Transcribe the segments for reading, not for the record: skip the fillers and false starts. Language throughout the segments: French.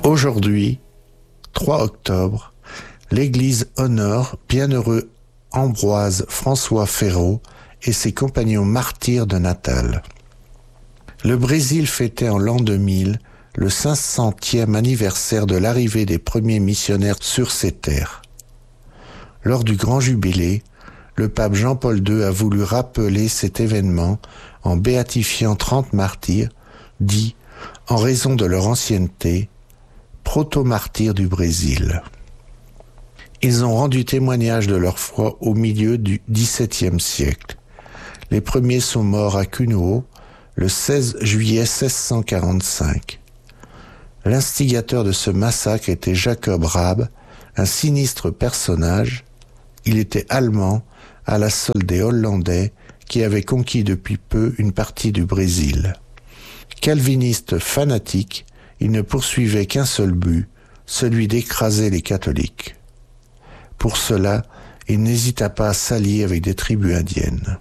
Aujourd'hui, 3 octobre, l'Église honore bienheureux Ambroise François Ferraud et ses compagnons martyrs de Natal. Le Brésil fêtait en l'an 2000 le 500e anniversaire de l'arrivée des premiers missionnaires sur ses terres. Lors du grand jubilé, le pape Jean-Paul II a voulu rappeler cet événement en béatifiant 30 martyrs, dits, en raison de leur ancienneté, proto-martyrs du Brésil. Ils ont rendu témoignage de leur foi au milieu du XVIIe siècle. Les premiers sont morts à Cuneo le 16 juillet 1645. L'instigateur de ce massacre était Jacob Rabe, un sinistre personnage. Il était allemand à la solde des Hollandais qui avaient conquis depuis peu une partie du Brésil. Calviniste fanatique, il ne poursuivait qu'un seul but, celui d'écraser les catholiques. Pour cela, il n'hésita pas à s'allier avec des tribus indiennes.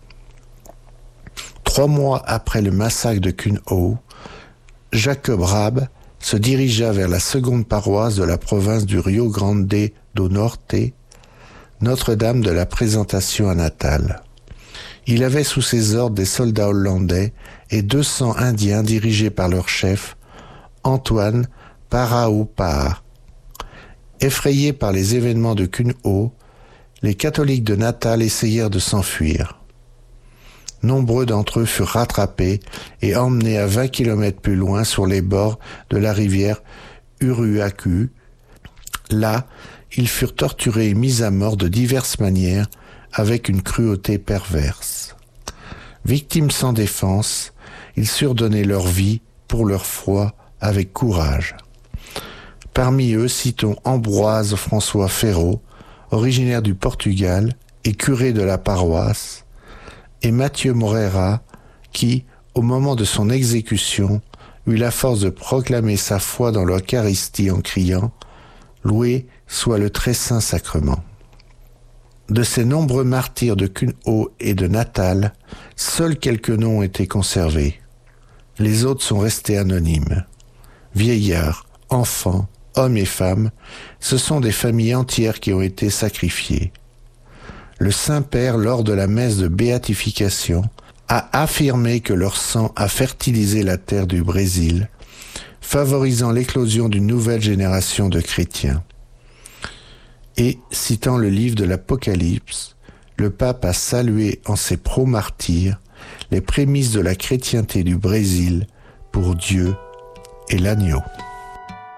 3 mois après le massacre de Cuneo, Jacob Rabe se dirigea vers la seconde paroisse de la province du Rio Grande do Norte, Notre-Dame de la Présentation à Natal. Il avait sous ses ordres des soldats hollandais et 200 Indiens dirigés par leur chef, Antoine Paraopaa. Effrayés par les événements de Cuneo, les catholiques de Natal essayèrent de s'enfuir. Nombreux d'entre eux furent rattrapés et emmenés à 20 km plus loin sur les bords de la rivière Uruacu. Là, ils furent torturés et mis à mort de diverses manières avec une cruauté perverse. Victimes sans défense, ils surent donner leur vie pour leur foi avec courage. Parmi eux, citons Ambroise François Ferraud, originaire du Portugal et curé de la paroisse, et Mathieu Moreira, qui, au moment de son exécution, eut la force de proclamer sa foi dans l'Eucharistie en criant « Loué soit le très saint sacrement ». De ces nombreux martyrs de Cuneo et de Natal, seuls quelques noms ont été conservés. Les autres sont restés anonymes. Vieillards, enfants, hommes et femmes, ce sont des familles entières qui ont été sacrifiées. Le Saint-Père, lors de la messe de béatification, a affirmé que leur sang a fertilisé la terre du Brésil, favorisant l'éclosion d'une nouvelle génération de chrétiens. Et, citant le livre de l'Apocalypse, le pape a salué en ses pro-martyrs les prémices de la chrétienté du Brésil pour Dieu et l'agneau.